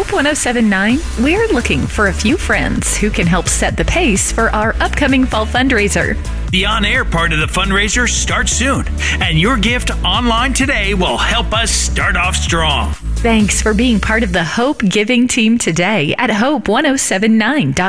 Hope 1079, we're looking for a few friends who can help set the pace for our upcoming fall fundraiser. The on-air part of the fundraiser starts soon, and your gift online today will help us start off strong. Thanks for being part of the Hope Giving team today at hope1079.com.